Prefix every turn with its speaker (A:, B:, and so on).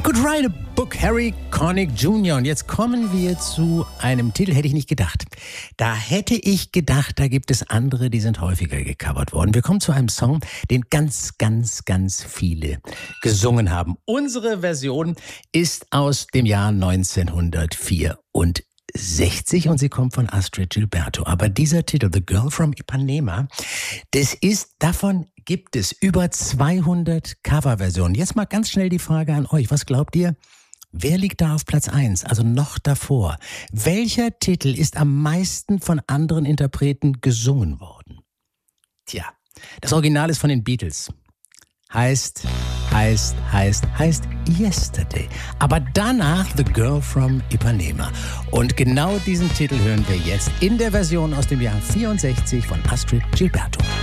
A: could write a book, Harry Connick Jr. Und jetzt kommen wir zu einem Titel, hätte ich nicht gedacht. Da hätte ich gedacht, da gibt es andere, die sind häufiger gecovert worden. Wir kommen zu einem Song, den ganz viele gesungen haben. Unsere Version ist aus dem Jahr 1964 und sie kommt von Astrud Gilberto. Aber dieser Titel, The Girl from Ipanema, davon gibt es über 200 Coverversionen. Jetzt mal ganz schnell die Frage an euch. Was glaubt ihr? Wer liegt da auf Platz 1, also noch davor? Welcher Titel ist am meisten von anderen Interpreten gesungen worden? Tja, das Original ist von den Beatles. Heißt Yesterday. Aber danach The Girl from Ipanema. Und genau diesen Titel hören wir jetzt in der Version aus dem Jahr 64 von Astrud Gilberto.